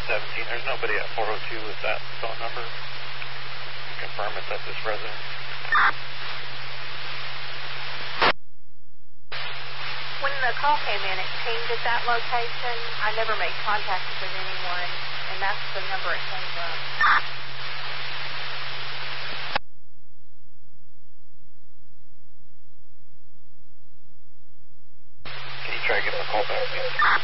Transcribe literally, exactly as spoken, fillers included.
seventeen. There's nobody at four oh two with that phone number. Confirm it's at this residence. When the call came in, it pinged at that location. I never made contact with anyone, and that's the number it came from. Can you try to get a call back again?